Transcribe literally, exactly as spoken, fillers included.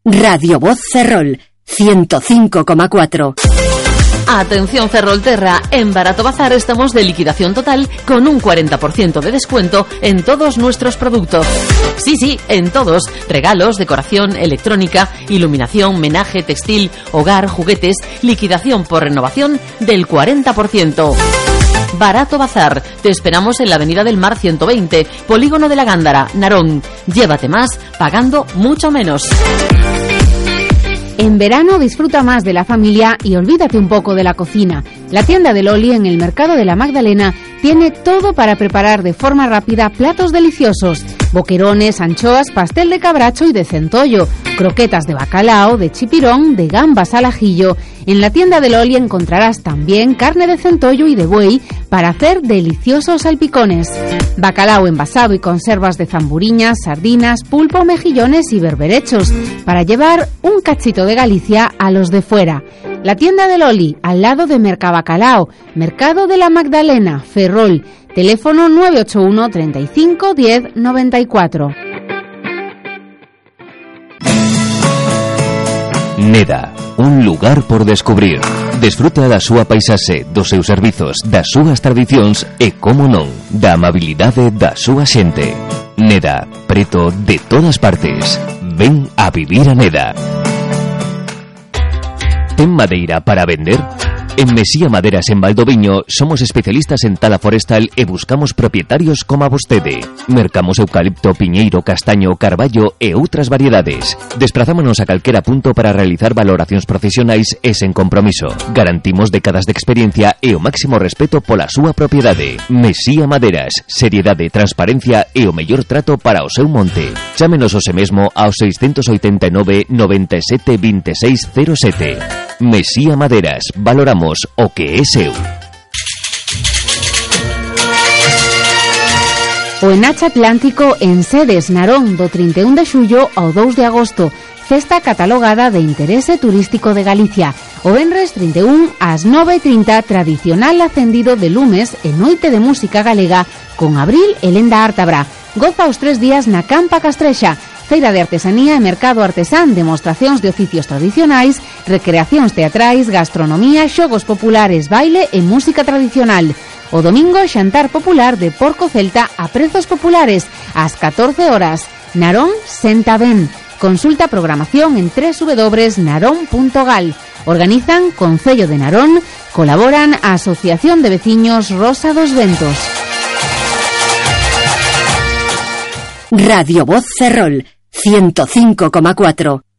Radio Voz Ferrol, ciento cinco coma cuatro. Atención Ferrolterra, en Barato Bazar estamos de liquidación total con un cuarenta por ciento de descuento en todos nuestros productos. Sí, sí, en todos. Regalos, decoración, electrónica, iluminación, menaje, textil, hogar, juguetes, liquidación por renovación del cuarenta por ciento. Barato Bazar, te esperamos en la Avenida del Mar ciento veinte, Polígono de la Gándara, Narón. Llévate más, pagando mucho menos. En verano disfruta más de la familia y olvídate un poco de la cocina. La tienda de Loli en el Mercado de la Magdalena tiene todo para preparar de forma rápida platos deliciosos. Boquerones, anchoas, pastel de cabracho y de centollo, croquetas de bacalao, de chipirón, de gambas al ajillo. En la tienda de Loli encontrarás también carne de centollo y de buey para hacer deliciosos salpicones. Bacalao envasado y conservas de zamburiñas, sardinas, pulpo, mejillones y berberechos para llevar un cachito de Galicia a los de fuera. La tienda de Loli, al lado de Mercabacalao, Mercado de la Magdalena, Ferrol. Teléfono nueve ocho uno, treinta y cinco, diez, noventa y cuatro. Neda, un lugar por descubrir. Desfruta da súa paisaxe, dos seus servizos, das súas tradicións e, como non, da amabilidade da súa xente. Neda, preto de todas partes. Ven a vivir a Neda. Ten madeira para vender? En Mesía Maderas en Valdoviño somos especialistas en tala forestal e buscamos propietarios como a vostede. Mercamos eucalipto, piñeiro, castaño, carballo e outras variedades. Desprazámonos a calquera punto para realizar valoracións profesionais e sen compromiso. Garantimos décadas de experiencia e o máximo respeto pola súa propiedade. Mesía Maderas, seriedade, transparencia e o mellor trato para o seu monte. Chámenos hoxe mesmo ao seiscentos oitenta e nove, noventa e sete, vinte e seis, cero sete. Mesía Maderas, valoramos o que é seu. O Enache Atlántico en Sedes, Narón, do trinta e un de xullo ao dous de agosto. Festa catalogada de interese turístico de Galicia. O venres trinta e un ás nove e trinta, tradicional acendido de lumes e noite de música galega con Abril e Lenda Ártabra. Goza os tres días na Campa Castrexa. Feira de artesanía e mercado artesán, demostracións de oficios tradicionais, recreacións teatrais, gastronomía, xogos populares, baile e música tradicional. O domingo, xantar popular de porco celta a prezos populares, ás catorce horas. Narón senta ben. Consulta programación en doble u doble u doble u punto narón punto gal. Organizan Concello de Narón, colaboran a Asociación de Veciños Rosa dos Ventos. Radio Voz Ferrol, ciento cinco coma cuatro.